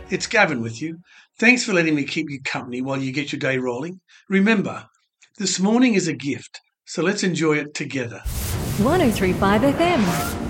It's Gavin with you. Thanks for letting me keep you company while you get your day rolling. Remember, this morning is a gift, so let's enjoy it together. 1035 FM.